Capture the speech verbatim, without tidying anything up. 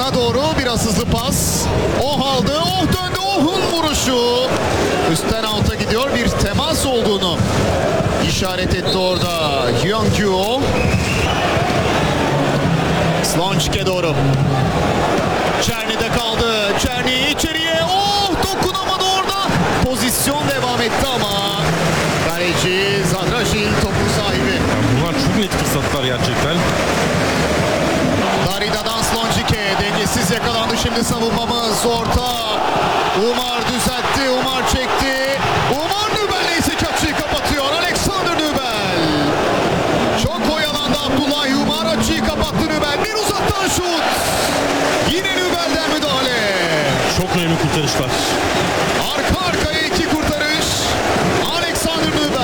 Ohun'a doğru biraz hızlı pas. Oh aldı, Oh döndü, Ohun vuruşu. Üstten alta gidiyor, bir temas olduğunu işaret etti orada Hyun-kyu. Slončic'e doğru. Çerni'de kaldı. Çerni içeriye. Oh dokunamadı orada. Pozisyon devam etti ama kaleci Zadražil topun sahibi. Yani bunlar çok net fırsatlar gerçekten. Darida'dan Slončic'e dengesiz yakalandı şimdi savunmamız. Orta. Umar düzeltti. Umar çekti. Umar Nübel ise açıyı kapatıyor. Alexander Nübel. Çok oyalandı Abdullah Umar. Açıyı kapattı Nübel. Bir uzaktan şut. Yine Nübel'den müdahale. Çok önemli kurtarışlar.